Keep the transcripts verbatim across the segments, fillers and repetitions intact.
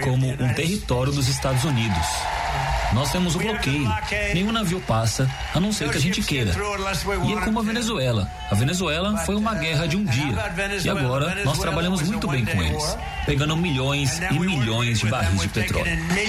como um território dos Estados Unidos. Nós temos um bloqueio, nenhum navio passa, a não ser que a gente queira. E é como a Venezuela. A Venezuela foi uma guerra de um dia. E agora nós trabalhamos muito bem com eles, pegando milhões e milhões de barris de petróleo.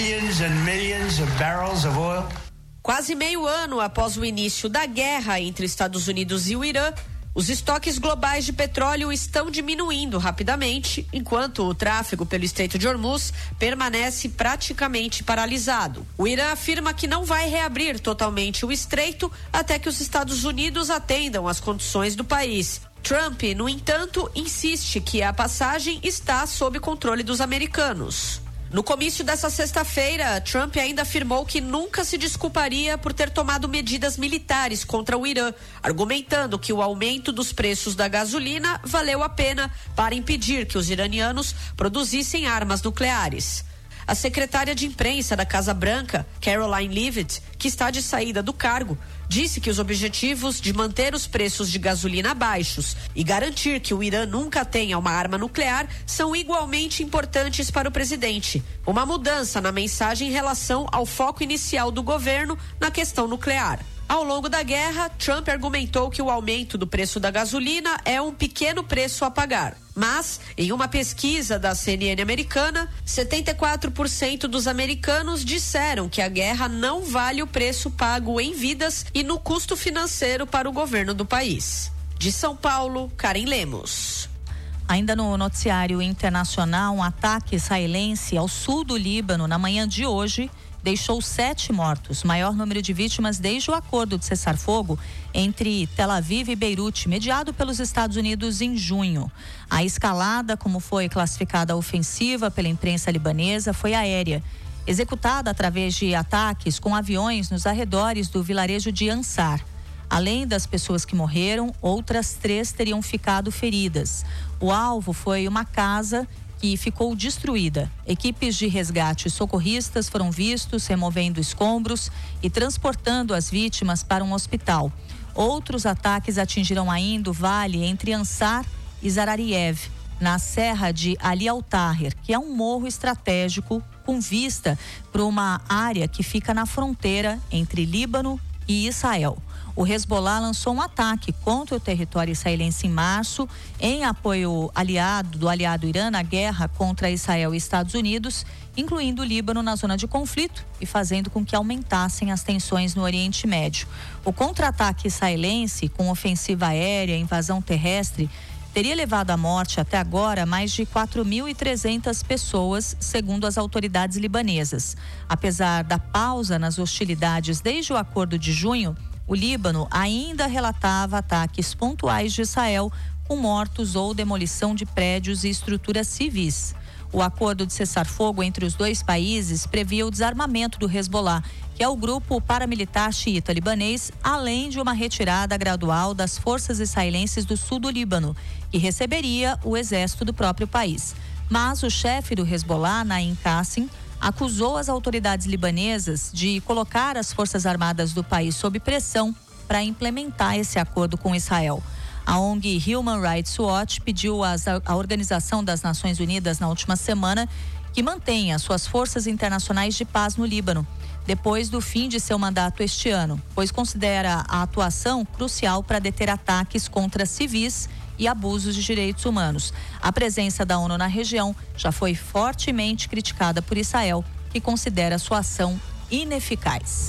Quase meio ano após o início da guerra entre Estados Unidos e o Irã, os estoques globais de petróleo estão diminuindo rapidamente, enquanto o tráfego pelo Estreito de Hormuz permanece praticamente paralisado. O Irã afirma que não vai reabrir totalmente o estreito até que os Estados Unidos atendam às condições do país. Trump, no entanto, insiste que a passagem está sob controle dos americanos. No comício dessa sexta-feira, Trump ainda afirmou que nunca se desculparia por ter tomado medidas militares contra o Irã, argumentando que o aumento dos preços da gasolina valeu a pena para impedir que os iranianos produzissem armas nucleares. A secretária de imprensa da Casa Branca, Caroline Leavitt, que está de saída do cargo, disse que os objetivos de manter os preços de gasolina baixos e garantir que o Irã nunca tenha uma arma nuclear são igualmente importantes para o presidente. Uma mudança na mensagem em relação ao foco inicial do governo na questão nuclear. Ao longo da guerra, Trump argumentou que o aumento do preço da gasolina é um pequeno preço a pagar. Mas, em uma pesquisa da C N N americana, setenta e quatro por cento dos americanos disseram que a guerra não vale o preço pago em vidas e no custo financeiro para o governo do país. De São Paulo, Karen Lemos. Ainda no noticiário internacional, um ataque israelense ao sul do Líbano na manhã de hoje deixou sete mortos, maior número de vítimas desde o acordo de cessar-fogo entre Tel Aviv e Beirute, mediado pelos Estados Unidos em junho. A escalada, como foi classificada a ofensiva pela imprensa libanesa, foi aérea, executada através de ataques com aviões nos arredores do vilarejo de Ansar. Além das pessoas que morreram, outras três teriam ficado feridas. O alvo foi uma casa que ficou destruída. Equipes de resgate e socorristas foram vistos removendo escombros e transportando as vítimas para um hospital. Outros ataques atingiram ainda o vale entre Ansar e Zarariev, na serra de Ali Al-Tahrir, que é um morro estratégico com vista para uma área que fica na fronteira entre Líbano e Israel. O Hezbollah lançou um ataque contra o território israelense em março, em apoio aliado do aliado Irã na guerra contra Israel e Estados Unidos, incluindo o Líbano na zona de conflito e fazendo com que aumentassem as tensões no Oriente Médio. O contra-ataque israelense, com ofensiva aérea e invasão terrestre, teria levado à morte até agora mais de quatro mil e trezentas pessoas, segundo as autoridades libanesas. Apesar da pausa nas hostilidades desde o acordo de junho, o Líbano ainda relatava ataques pontuais de Israel com mortos ou demolição de prédios e estruturas civis. O acordo de cessar-fogo entre os dois países previa o desarmamento do Hezbollah, que é o grupo paramilitar xiita libanês, além de uma retirada gradual das forças israelenses do sul do Líbano, que receberia o exército do próprio país. Mas o chefe do Hezbollah, Naim Qassim, acusou as autoridades libanesas de colocar as forças armadas do país sob pressão para implementar esse acordo com Israel. A O N G Human Rights Watch pediu às, à Organização das Nações Unidas na última semana que mantenha suas forças internacionais de paz no Líbano, depois do fim de seu mandato este ano, pois considera a atuação crucial para deter ataques contra civis e abusos de direitos humanos. A presença da ONU na região já foi fortemente criticada por Israel, que considera sua ação ineficaz.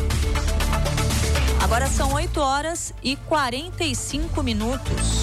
Agora são oito horas e quarenta e cinco minutos.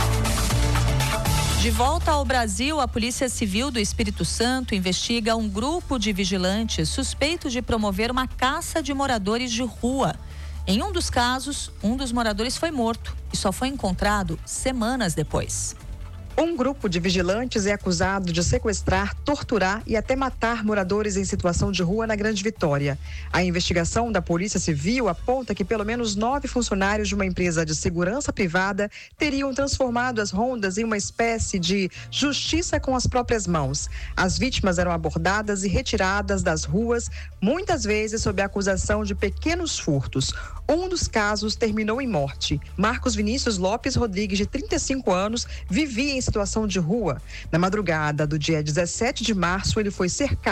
De volta ao Brasil, a Polícia Civil do Espírito Santo investiga um grupo de vigilantes suspeito de promover uma caça de moradores de rua. Em um dos casos, um dos moradores foi morto e só foi encontrado semanas depois. Um grupo de vigilantes é acusado de sequestrar, torturar e até matar moradores em situação de rua na Grande Vitória. A investigação da Polícia Civil aponta que pelo menos nove funcionários de uma empresa de segurança privada teriam transformado as rondas em uma espécie de justiça com as próprias mãos. As vítimas eram abordadas e retiradas das ruas, muitas vezes sob a acusação de pequenos furtos. Um dos casos terminou em morte. Marcos Vinícius Lopes Rodrigues, de trinta e cinco anos, vivia em situação de rua. Na madrugada do dia dezessete de março, ele foi cercado